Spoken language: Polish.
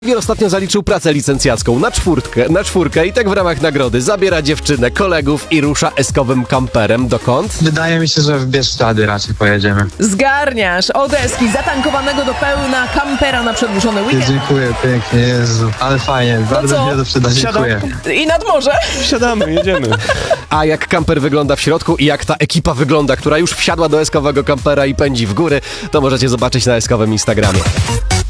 Ostatnio zaliczył pracę licencjacką na czwórkę i tak w ramach nagrody zabiera dziewczynę, kolegów i rusza eskowym kamperem. Dokąd? Wydaje mi się, że w Bieszczady raczej pojedziemy. Zgarniasz od Eski zatankowanego do pełna kampera na przedłużony weekend. Dziękuję pięknie, Jezu, ale fajnie, bardzo co? mi się to przyda, dziękuję. I nad morze. Wsiadamy, jedziemy. A jak kamper wygląda w środku i jak ta ekipa wygląda, która już wsiadła do eskowego kampera i pędzi w góry, to możecie zobaczyć na eskowym Instagramie.